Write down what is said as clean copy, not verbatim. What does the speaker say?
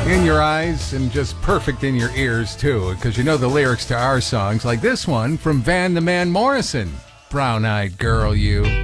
in your eyes and just perfect in your ears, too, because you know the lyrics to our songs, like this one from Van the Man Morrison, Brown-Eyed Girl, You.